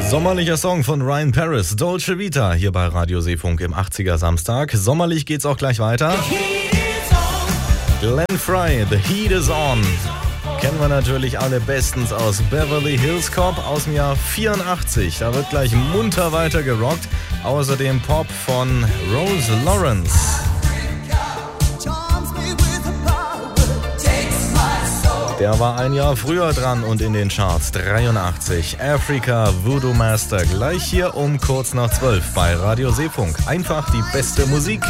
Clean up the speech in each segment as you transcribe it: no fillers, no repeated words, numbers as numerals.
Sommerlicher Song von Ryan Paris, Dolce Vita, hier bei Radio Seefunk im 80er Samstag. Sommerlich geht's auch gleich weiter. Glenn Frey, The Heat is On. Kennen wir natürlich alle bestens aus Beverly Hills Cop aus dem Jahr 84. Da wird gleich munter weiter gerockt. Außerdem Pop von Rose Lawrence. Der war ein Jahr früher dran und in den Charts 83. Africa Voodoo Master gleich hier um kurz nach 12 bei Radio Seefunk. Einfach die beste Musik.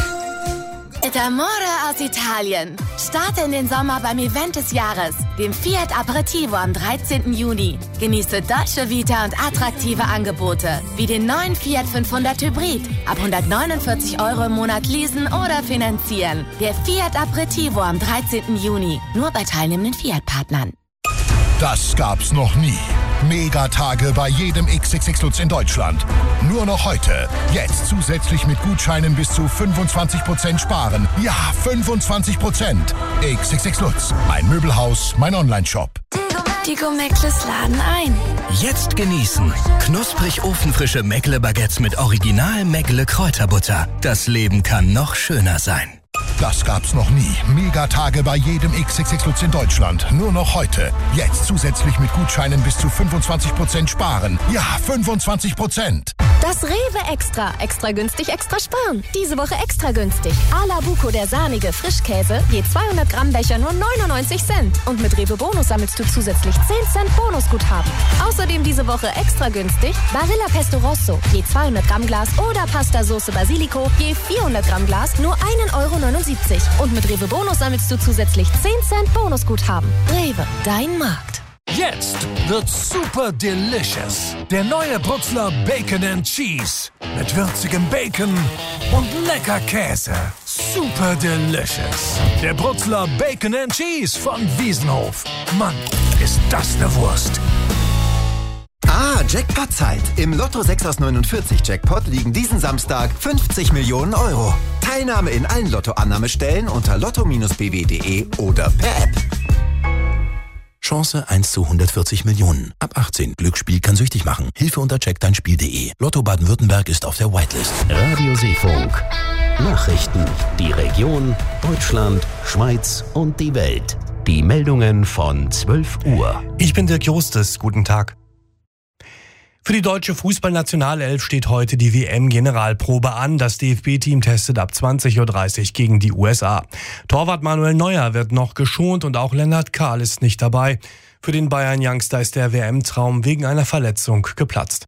Amore aus Italien. Starte in den Sommer beim Event des Jahres, dem Fiat Aperitivo am 13. Juni. Genieße Dolce Vita und attraktive Angebote, wie den neuen Fiat 500 Hybrid. Ab 149 € im Monat leasen oder finanzieren. Der Fiat Aperitivo am 13. Juni. Nur bei teilnehmenden Fiat-Partnern. Das gab's noch nie. Megatage bei jedem XXX Lutz in Deutschland. Nur noch heute. Jetzt zusätzlich mit Gutscheinen bis zu 25% sparen. Ja, 25%. XXX Lutz. Mein Möbelhaus, mein Onlineshop. Die Go-Meckles laden ein. Jetzt genießen. Knusprig ofenfrische Meckle-Baguettes mit Original Meckle-Kräuterbutter. Das Leben kann noch schöner sein. Das gab's noch nie. Megatage bei jedem XXX Lutz in Deutschland. Nur noch heute. Jetzt zusätzlich mit Gutscheinen bis zu 25% sparen. Ja, 25%. Das Rewe Extra. Extra günstig, extra sparen. Diese Woche extra günstig. Ala Buco, der sahnige Frischkäse. Je 200 Gramm Becher nur 99 Cent. Und mit Rewe Bonus sammelst du zusätzlich 10 Cent Bonusguthaben. Außerdem diese Woche extra günstig Barilla Pesto Rosso. Je 200 Gramm Glas oder Pasta Soße Basilico. Je 400 Gramm Glas nur 1,79 €. Und mit Rewe Bonus sammelst du zusätzlich 10 Cent Bonusguthaben. Rewe, dein Markt. Jetzt wird's super delicious. Der neue Brutzler Bacon and Cheese. Mit würzigem Bacon und lecker Käse. Super delicious. Der Brutzler Bacon and Cheese von Wiesenhof. Mann, ist das eine Wurst. Jackpot-Zeit. Im Lotto 6 aus 49 Jackpot liegen diesen Samstag 50 Millionen €. Teilnahme in allen Lottoannahmestellen unter lotto-bw.de oder per App. Chance 1 zu 140 Millionen. Ab 18. Glücksspiel kann süchtig machen. Hilfe unter checkdeinspiel.de. Lotto Baden-Württemberg ist auf der Whitelist. Radio Seefunk. Nachrichten. Die Region, Deutschland, Schweiz und die Welt. Die Meldungen von 12 Uhr. Ich bin Dirk Justes. Guten Tag. Für die deutsche Fußballnationalelf steht heute die WM-Generalprobe an. Das DFB-Team testet ab 20:30 Uhr gegen die USA. Torwart Manuel Neuer wird noch geschont und auch Lennart Kahl ist nicht dabei. Für den Bayern-Youngster ist der WM-Traum wegen einer Verletzung geplatzt.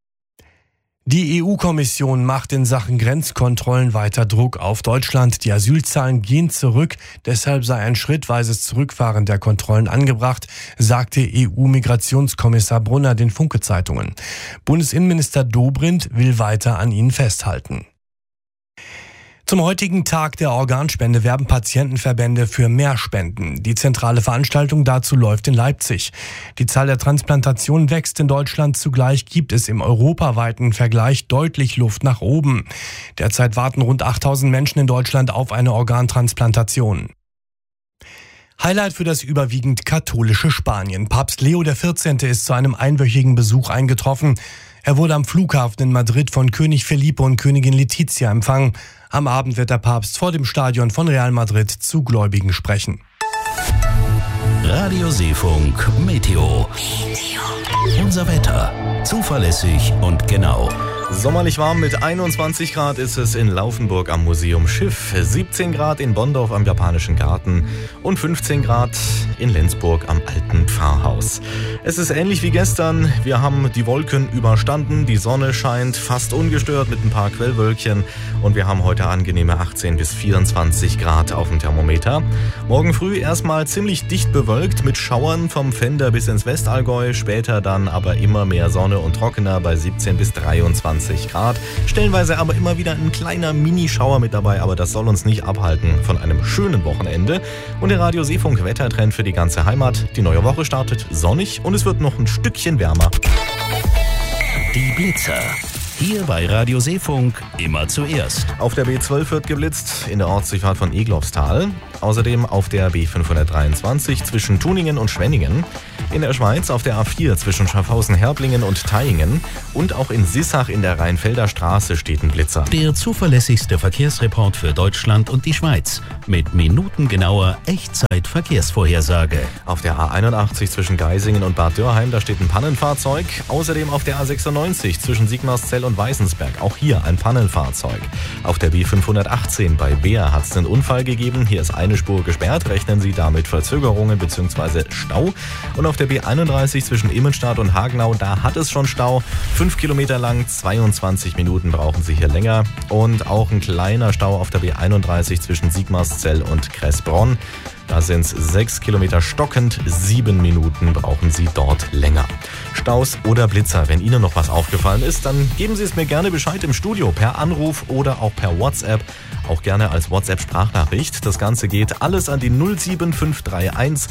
Die EU-Kommission macht in Sachen Grenzkontrollen weiter Druck auf Deutschland. Die Asylzahlen gehen zurück, deshalb sei ein schrittweises Zurückfahren der Kontrollen angebracht, sagte EU-Migrationskommissar Brunner den Funke-Zeitungen. Bundesinnenminister Dobrindt will weiter an ihnen festhalten. Zum heutigen Tag der Organspende werben Patientenverbände für mehr Spenden. Die zentrale Veranstaltung dazu läuft in Leipzig. Die Zahl der Transplantationen wächst in Deutschland. Zugleich gibt es im europaweiten Vergleich deutlich Luft nach oben. Derzeit warten rund 8.000 Menschen in Deutschland auf eine Organtransplantation. Highlight für das überwiegend katholische Spanien. Papst Leo XIV. Ist zu einem einwöchigen Besuch eingetroffen. Er wurde am Flughafen in Madrid von König Felipe und Königin Letizia empfangen. Am Abend wird der Papst vor dem Stadion von Real Madrid zu Gläubigen sprechen. Radio Seefunk Meteo. Unser Wetter. Zuverlässig und genau. Sommerlich warm mit 21 Grad ist es in Laufenburg am Museum Schiff, 17 Grad in Bonndorf am Japanischen Garten und 15 Grad in Lenzburg am Alten Pfarrhaus. Es ist ähnlich wie gestern. Wir haben die Wolken überstanden, die Sonne scheint fast ungestört mit ein paar Quellwölkchen und wir haben heute angenehme 18 bis 24 Grad auf dem Thermometer. Morgen früh erstmal ziemlich dicht bewölkt mit Schauern vom Fender bis ins Westallgäu, später dann aber immer mehr Sonne und trockener bei 17 bis 23 Grad. Stellenweise aber immer wieder ein kleiner Minischauer mit dabei, aber das soll uns nicht abhalten von einem schönen Wochenende. Und der Radio Seefunk Wettertrend für die ganze Heimat. Die neue Woche startet sonnig und es wird noch ein Stückchen wärmer. Die Blitzer. Hier bei Radio Seefunk immer zuerst. Auf der B12 wird geblitzt in der Ortsdurchfahrt von Egloffstal. Außerdem auf der B523 zwischen Tuningen und Schwenningen. In der Schweiz auf der A4 zwischen Schaffhausen-Herblingen und Thaingen. Und auch in Sissach in der Rheinfelder Straße steht ein Blitzer. Der zuverlässigste Verkehrsreport für Deutschland und die Schweiz. Mit minutengenauer Echtzeit-Verkehrsvorhersage. Auf der A81 zwischen Geisingen und Bad Dürrheim, da steht ein Pannenfahrzeug. Außerdem auf der A96 zwischen Sigmarszell und Weißensberg. Auch hier ein Pannenfahrzeug. Auf der B518 bei Beer hat es einen Unfall gegeben. Hier ist eine Spur gesperrt. Rechnen Sie damit Verzögerungen bzw. Stau. Und auf der B31 zwischen Immenstadt und Hagenau, da hat es schon Stau. 5 Kilometer lang, 22 Minuten brauchen Sie hier länger. Und auch ein kleiner Stau auf der B31 zwischen Sigmarszell und Kressbronn. Da sind es 6 Kilometer stockend, 7 Minuten brauchen Sie dort länger. Staus oder Blitzer, wenn Ihnen noch was aufgefallen ist, dann geben Sie es mir gerne Bescheid im Studio per Anruf oder auch per WhatsApp. Auch gerne als WhatsApp-Sprachnachricht. Das Ganze geht alles an die 07531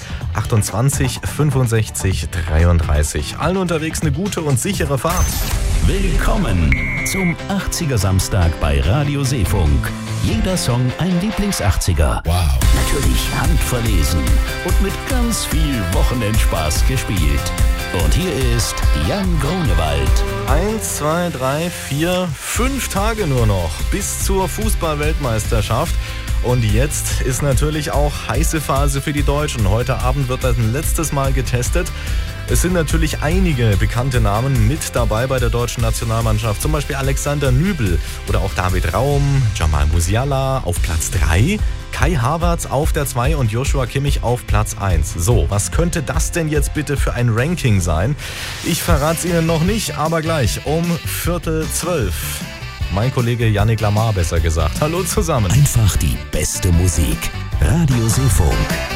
28 65 33. Allen unterwegs eine gute und sichere Fahrt. Willkommen zum 80er Samstag bei Radio Seefunk. Jeder Song ein Lieblings-80er. Wow. Natürlich handverlesen und mit ganz viel Wochenendspaß gespielt. Und hier ist Jan Grunewald. 1, 2, 3, 4, 5 Tage nur noch bis zur Fußball-Weltmeisterschaft. Und jetzt ist natürlich auch heiße Phase für die Deutschen. Heute Abend wird das ein letztes Mal getestet. Es sind natürlich einige bekannte Namen mit dabei bei der deutschen Nationalmannschaft. Zum Beispiel Alexander Nübel oder auch David Raum, Jamal Musiala auf Platz 3, Kai Havertz auf der 2 und Joshua Kimmich auf Platz 1. So, was könnte das denn jetzt bitte für ein Ranking sein? Ich verrate es Ihnen noch nicht, aber gleich um 11:45. Mein Kollege Yannick Lamar besser gesagt. Hallo zusammen. Einfach die beste Musik. Radio Seefunk.